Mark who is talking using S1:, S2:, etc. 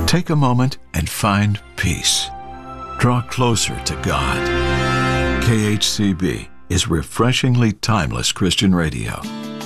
S1: Take a moment and find peace. Draw closer to God. KHCB is refreshingly timeless Christian radio.